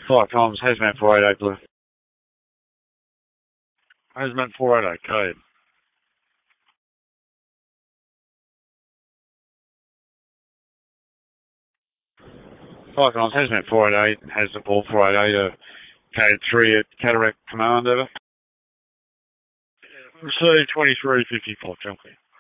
Flight comms, Hazmat 488 Blue. Hazmat 488, code. Flight comms, Hazmat 488, Hazmat Ball 488, code 3 at Cataract Command, over. Received 2354, junkie.